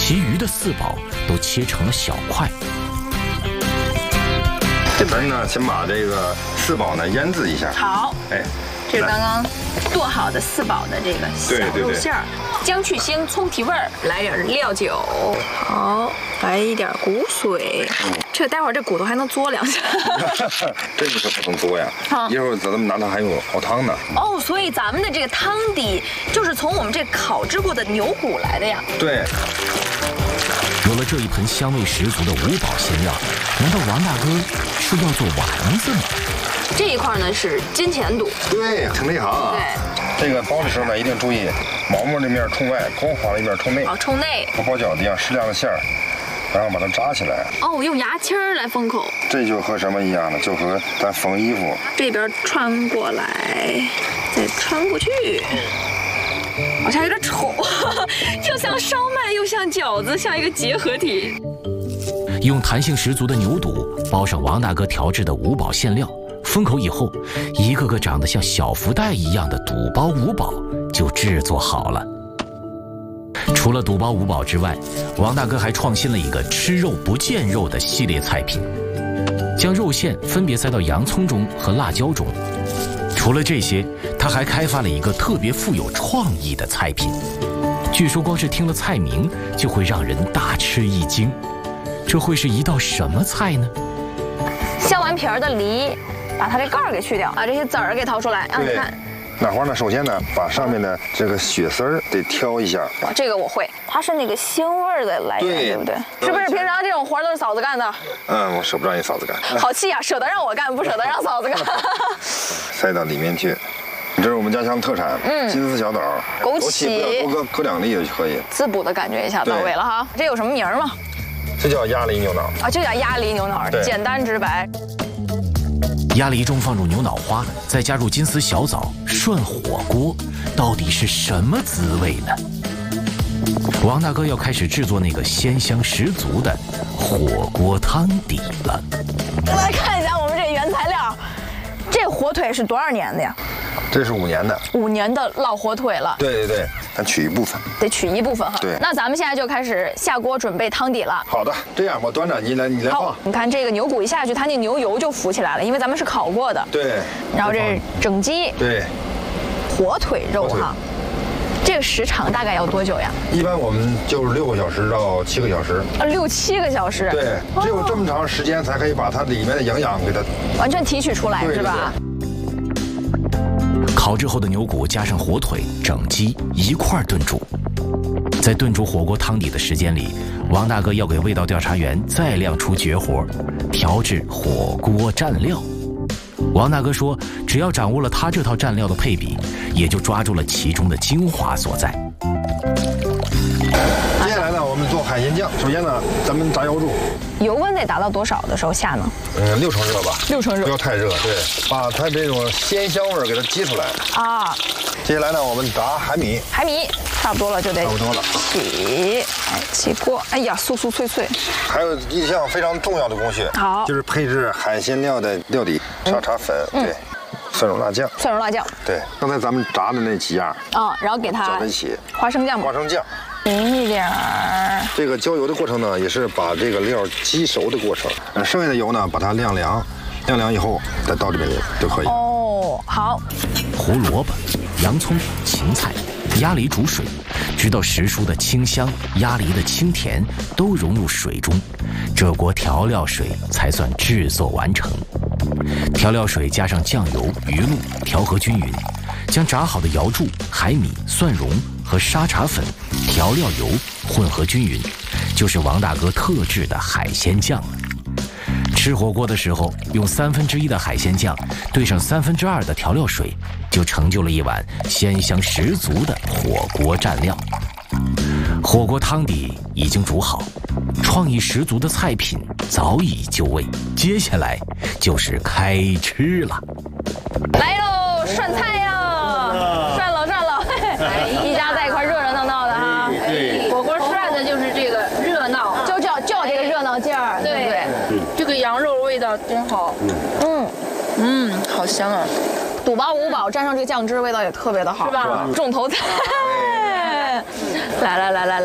其余的4宝都切成了小块。 咱呢，先把这个4宝呢腌制一下。 好， 哎， 这是刚刚剁好的4宝的这个小肉馅儿，姜去腥，葱提味儿，来点料酒，好，来一点骨髓。这待会儿这骨头还能嘬2下。 这个可不能多呀，一会儿咱们拿它还有熬汤呢。 哦，所以咱们的这个汤底就是从我们这烤制过的牛骨来的呀。 对。 有了这一盆香味十足的5宝馅料，难道王大哥是要做丸子吗？ 这一块呢是金钱肚， 对，挺内行啊。对，这个包的时候呢，一定注意毛沫这面冲外，光滑的一面冲内。 哦，冲内。 和包饺子一样，适量的馅儿，然后把它扎起来。 哦，用牙签儿来封口。这就和什么一样呢？就和咱缝衣服。 这边穿过来，再穿过去。好像有点丑，又像烧麦又像饺子，像一个结合体。 用弹性十足的牛肚包上王大哥调制的5宝馅料，封口以后，一个个长得像小福袋一样的肚包5宝就制作好了。除了肚包5宝之外，王大哥还创新了一个吃肉不见肉的系列菜品，将肉馅分别塞到洋葱中和辣椒中。除了这些，他还开发了一个特别富有创意的菜品，据说光是听了菜名就会让人大吃一惊。这会是一道什么菜呢？ 削完皮儿的梨，把它这盖儿给去掉，把这些籽儿给掏出来，让你看。 哪花呢？首先呢，把上面的这个血丝儿得挑一下。 哇，这个我会，它是那个腥味儿的来源，对不对？是不是平常这种活都是嫂子干的？ 我舍不得让你嫂子干。 好气啊，舍得让我干，不舍得让嫂子干。 塞到里面去。这是我们家乡特产，金丝小枣、 枸杞， 多搁2粒就可以。 滋补的感觉一下到位了哈。这有什么名儿吗？ 这叫鸭梨牛脑啊，就叫鸭梨牛脑，简单直白。 鸭梨中放入牛脑花，再加入金丝小枣，涮火锅，到底是什么滋味呢？王大哥要开始制作那个鲜香十足的火锅汤底了。 来看一下我们这原材料，这火腿是多少年的呀？ 这是5年的 ，5年的老火腿了。 对，咱取一部分， 得取一部分哈。 对， 那咱们现在就开始下锅准备汤底了。 好的，这样我端着，你来放。 好，你看这个牛骨一下去，它那牛油就浮起来了，因为咱们是烤过的。 对。 然后这是整鸡。 对。 火腿肉哈，这个时长大概要多久呀？ 一般我们就是6个小时到7个小时。 6、7个小时。 对，只有这么长时间才可以把它里面的营养给它完全提取出来，是吧？ 烤制后的牛骨加上火腿、整鸡一块炖煮。在炖煮火锅汤底的时间里，王大哥要给味道调查员再亮出绝活，调制火锅蘸料。王大哥说，只要掌握了他这套蘸料的配比，也就抓住了其中的精华所在。 接下来呢，我们做海鲜酱。首先呢，咱们炸腰柱， 油温得达到多少的时候下呢 ？6成热吧，6成热，不要太热。对，把它这种鲜香味给它激出来啊。接下来呢，我们炸海米，差不多了就得起锅。哎呀，酥酥脆脆。还有一项非常重要的工序，好，就是配置海鲜料的料底，沙茶粉，对。蒜蓉辣酱，对，刚才咱们炸的那几样然后给它搅在一起， 花生酱，淋一点儿。这个浇油的过程呢，也是把这个料激熟的过程。剩下的油呢，把它晾凉以后再倒这边就可以。哦，好。 胡萝卜、洋葱、芹菜、鸭梨煮水，直到时蔬的清香、鸭梨的清甜都融入水中，这锅调料水才算制作完成。调料水加上酱油、鱼露，调和均匀，将炸好的瑶柱、海米、蒜蓉和沙茶粉、调料油混合均匀，就是王大哥特制的海鲜酱了。吃火锅的时候，用1/3的海鲜酱兑上2/3的调料水，就成就了一碗鲜香十足的火锅蘸料。火锅汤底已经煮好，创意十足的菜品早已就位，接下来就是开吃了。 来喽，涮菜呀！涮了，一家在一块热闹的哈。 对，火锅涮的就是这个热闹， 就叫这个热闹劲儿，对不对？ 这个羊肉味道真好。好香啊！ 肚包5宝蘸上这个酱汁，味道也特别的好， 是吧？ 重头菜。来。